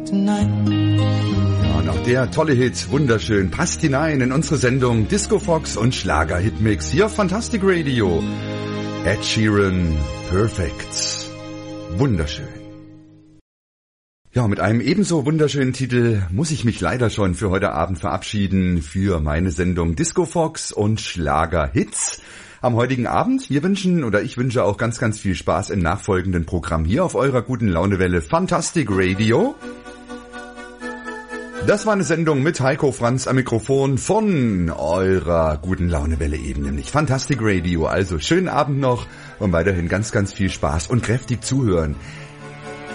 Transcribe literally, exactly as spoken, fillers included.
tonight. Ja, und auch der tolle Hit, wunderschön, passt hinein in unsere Sendung Disco Fox und Schlager Hitmix hier auf Fantastic Radio. Ed Sheeran, Perfect. Wunderschön. Ja, mit einem ebenso wunderschönen Titel muss ich mich leider schon für heute Abend verabschieden für meine Sendung Disco Fox und Schlager Hits am heutigen Abend. Wir wünschen oder ich wünsche auch ganz, ganz viel Spaß im nachfolgenden Programm hier auf eurer guten Launewelle Fantastic Radio. Das war eine Sendung mit Heiko Franz am Mikrofon von eurer guten Launewelle eben, nämlich Fantastic Radio. Also schönen Abend noch und weiterhin ganz, ganz viel Spaß und kräftig zuhören.